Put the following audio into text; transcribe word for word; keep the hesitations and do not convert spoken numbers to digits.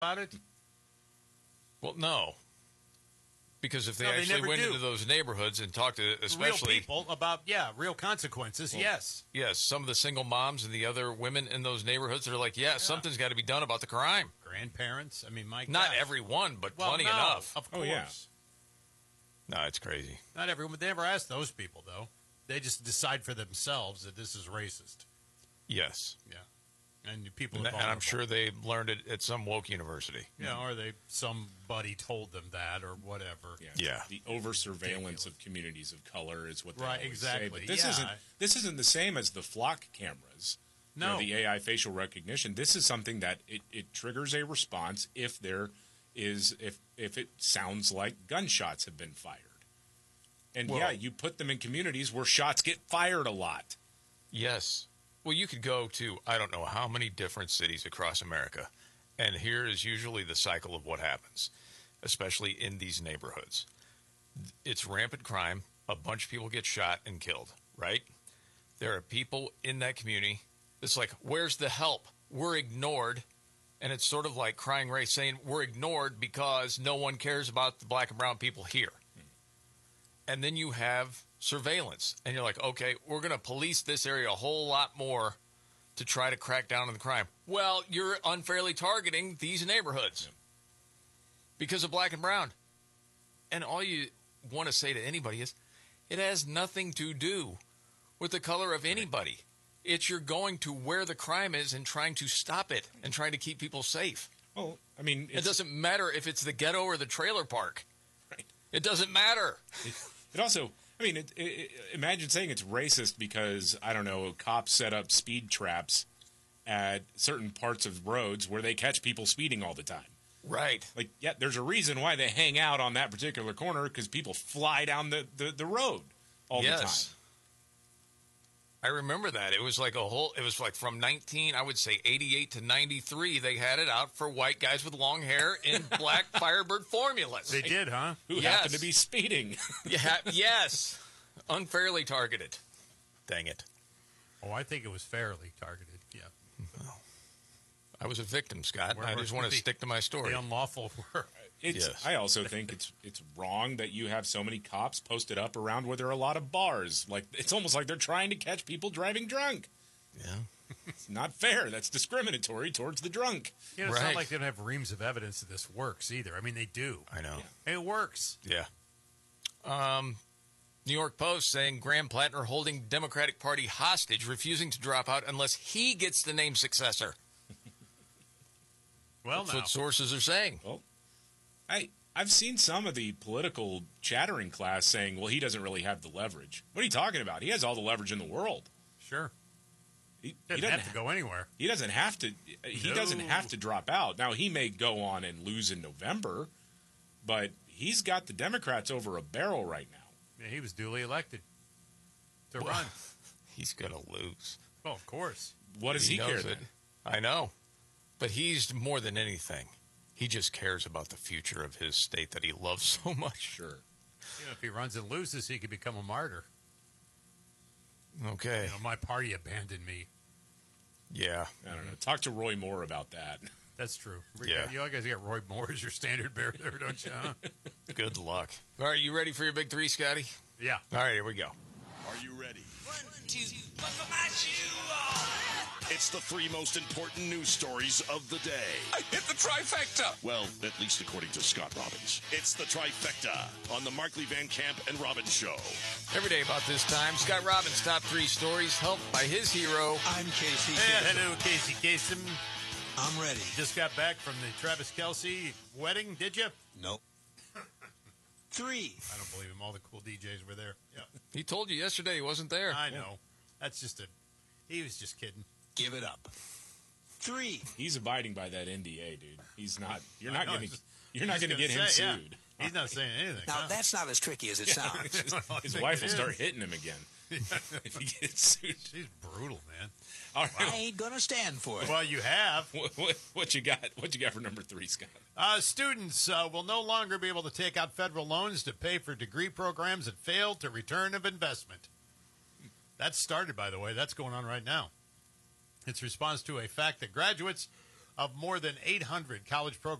about it? Well, no. Because if they No, they actually never went do. into those neighborhoods and talked to, especially Real people about, yeah, real consequences, well, yes. Yes, some of the single moms and the other women in those neighborhoods are like, yeah, yeah. something's got to be done about the crime. Grandparents, I mean, my Not gosh. everyone, but well, plenty no, enough. Of course. Oh, yeah. No, it's crazy. Not everyone. They never ask those people, though. They just decide for themselves that this is racist. Yes. Yeah. And people and, are and I'm sure they learned it at some woke university. Yeah, you know, or they somebody told them that or whatever. Yeah. yeah. The over surveillance of communities of color is what they right, always exactly. say. But this yeah. isn't this isn't the same as the flock cameras. No. You know, the A I facial recognition. This is something that it, it triggers a response if there is if if it sounds like gunshots have been fired. And well, yeah, you put them in communities where shots get fired a lot. Yes. Well, you could go to, I don't know how many different cities across America, and here is usually the cycle of what happens, especially in these neighborhoods. It's rampant crime. A bunch of people get shot and killed, right? There are people in that community. It's like, where's the help? We're ignored. And it's sort of like crying race saying, we're ignored because no one cares about the black and brown people here. And then you have surveillance, and you're like, okay, we're going to police this area a whole lot more to try to crack down on the crime. Well, you're unfairly targeting these neighborhoods yeah. because of black and brown. And all you want to say to anybody is, it has nothing to do with the color of anybody. Right. It's you're going to where the crime is and trying to stop it and trying to keep people safe. Well, I mean, it doesn't matter if it's the ghetto or the trailer park. Right. It doesn't matter. It, it also... I mean, it, it, imagine saying it's racist because, I don't know, cops set up speed traps at certain parts of roads where they catch people speeding all the time. Right. Like, yeah, there's a reason why they hang out on that particular corner because people fly down the, the, the road all yes. the time. I remember that. It was like a whole, it was like from nineteen, I would say eighty-eight to ninety-three, they had it out for white guys with long hair in black Firebird formulas. They did, huh? Who yes. happened to be speeding. yeah, yes. Unfairly targeted. Dang it. Oh, I think it was fairly targeted, yeah. Well, I was a victim, Scott. Where, I just want to stick to my story. The unlawful work. It's, yes. I also think it's it's wrong that you have so many cops posted up around where there are a lot of bars. Like it's almost like they're trying to catch people driving drunk. Yeah, it's not fair. That's discriminatory towards the drunk. You know, it's right. not like they don't have reams of evidence that this works either. I mean, they do. I know yeah. It works. Yeah. Um, New York Post saying Graham Plattner holding Democratic Party hostage, refusing to drop out unless he gets the name successor. Well, that's now. what sources are saying. Well, I, I've seen some of the political chattering class saying, well, he doesn't really have the leverage. What are you talking about? He has all the leverage in the world. Sure. He, he doesn't, doesn't have to go anywhere. He doesn't have to. He no. doesn't have to drop out. Now, he may go on and lose in November, but he's got the Democrats over a barrel right now. Yeah, he was duly elected to well, run. He's going to lose. Well, of course. What does he, he care then? I know. But he's more than anything. He just cares about the future of his state that he loves so much. Sure. You know, if he runs and loses, he could become a martyr. Okay. You know, my party abandoned me. Yeah. I don't know. Talk to Roy Moore about that. That's true. Yeah. You guys got Roy Moore as your standard bearer there, don't you? Huh? Good luck. All right, you ready for your big three, Scotty? Yeah. All right, here we go. Are you ready? One, two, buckle my shoe on. It's the three most important news stories of the day. I hit the trifecta. Well, at least according to Scott Robbins. It's the trifecta on the Markley Van Camp and Robbins Show. Every day about this time, Scott Robbins' top three stories, helped by his hero. I'm Casey. Hey, Kasem. hello, Casey Kasem. I'm ready. Just got back from the Travis Kelce wedding, did you? Nope. Three. I don't believe him. All the cool D Js were there. Yeah. He told you yesterday he wasn't there. I know. That's just a... He was just kidding. Give it up. Three. He's abiding by that N D A, dude. He's not. You're I not know, going to. he's- You're not he's going to gonna get him say, yeah. sued. He's not saying anything. Now, huh? that's not as tricky as it sounds. His think wife it will is. start hitting him again if he gets sued. She's brutal, man. All I right. ain't going to stand for it. Well, you have. What, what, what you got? What you got for number three, Scott? Uh, students uh, will no longer be able to take out federal loans to pay for degree programs that failed to return of investment. That's started, by the way. That's going on right now. It's response to a fact that graduates of more than eight hundred college programs